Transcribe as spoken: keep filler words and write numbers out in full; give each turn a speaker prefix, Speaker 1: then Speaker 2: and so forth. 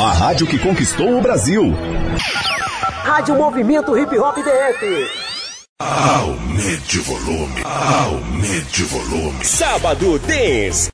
Speaker 1: A rádio que conquistou o Brasil.
Speaker 2: Rádio Movimento Hip Hop D F.
Speaker 3: Aumente o volume. Aumente o volume.
Speaker 4: Sábado Dance.